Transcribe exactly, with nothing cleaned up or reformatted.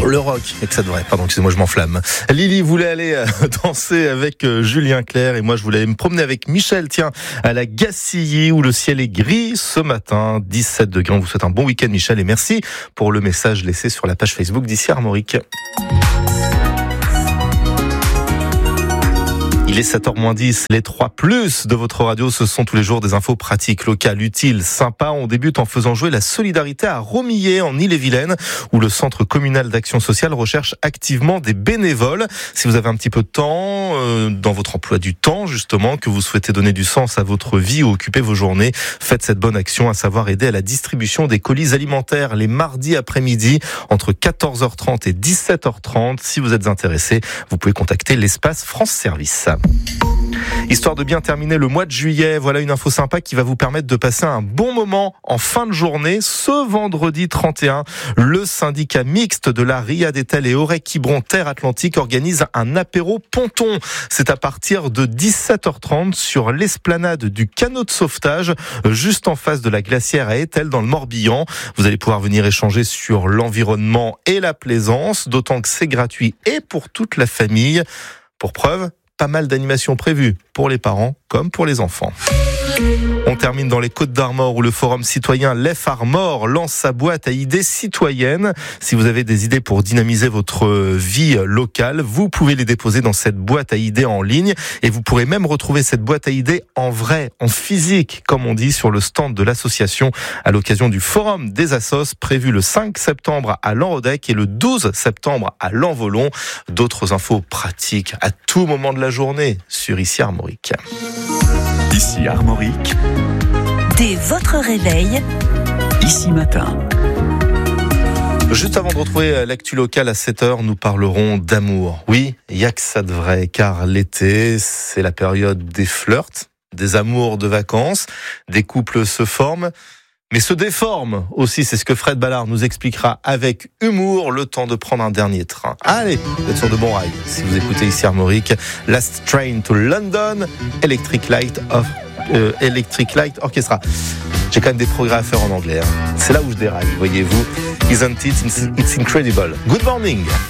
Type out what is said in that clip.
le rock, et que ça devrait, pardon, excusez-moi, je m'enflamme. Lily voulait aller danser avec Julien Clerc et moi je voulais aller me promener avec Michel, tiens, à la Gacilly où le ciel est gris ce matin, dix-sept degrés. On vous souhaite un bon week-end, Michel, et merci pour le message laissé sur la page Facebook d'Ici Armorique. Il est sept heures moins dix. Les trois plus de votre radio, ce sont tous les jours des infos pratiques, locales, utiles, sympas. On débute en faisant jouer la solidarité à Romillet, en Ille-et-Vilaine, où le Centre communal d'action sociale recherche activement des bénévoles. Si vous avez un petit peu de temps, euh, dans votre emploi du temps, justement, que vous souhaitez donner du sens à votre vie ou occuper vos journées, faites cette bonne action, à savoir aider à la distribution des colis alimentaires les mardis après-midi, entre quatorze heures trente et dix-sept heures trente. Si vous êtes intéressé, vous pouvez contacter l'espace France Service. Histoire de bien terminer le mois de juillet, voilà une info sympa qui va vous permettre de passer un bon moment en fin de journée. Ce vendredi trente et un, le syndicat mixte de la Riad Etel et Aurec-Quiberon Terre Atlantique organise un apéro ponton. C'est à partir de dix-sept heures trente sur l'esplanade du canot de sauvetage, juste en face de la glacière à Etel dans le Morbihan. Vous allez pouvoir venir échanger sur l'environnement et la plaisance, d'autant que c'est gratuit et pour toute la famille. Pour preuve, pas mal d'animations prévues pour les parents comme pour les enfants. On termine dans les Côtes-d'Armor où le forum citoyen Lef Armor lance sa boîte à idées citoyennes. Si vous avez des idées pour dynamiser votre vie locale, vous pouvez les déposer dans cette boîte à idées en ligne et vous pourrez même retrouver cette boîte à idées en vrai, en physique, comme on dit, sur le stand de l'association à l'occasion du forum des assos prévu le cinq septembre à Lanrodec et le douze septembre à Lanvolon. D'autres infos pratiques à tout moment de la journée sur Ici Armorique. Ici Armorique. Dès votre réveil, Ici Matin. Juste avant de retrouver l'actu locale à sept heures, nous parlerons d'amour. Oui, il y a que ça de vrai, car l'été, c'est la période des flirts, des amours de vacances, des couples se forment, mais se déforment aussi. C'est ce que Fred Ballard nous expliquera avec humour, le temps de prendre un dernier train. Allez, vous êtes sur de bons rails. Si vous écoutez Ici Armorique, Last Train to London, Electric Light of euh, Electric Light Orchestra. J'ai quand même des progrès à faire en anglais. Hein. C'est là où je déraille, voyez-vous. Isn't it? It's incredible. Good morning.